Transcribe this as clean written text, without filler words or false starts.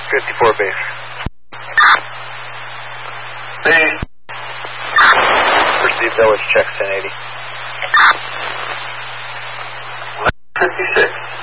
54 base. Base. Received, that was check 1080. 56.